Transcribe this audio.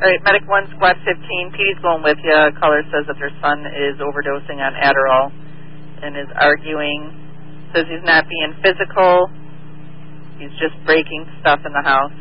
All right, Medic 1, Squad 15, PD's going with you. Caller says that their son is overdosing on Adderall and is arguing. Says he's not being physical. He's just breaking stuff in the house.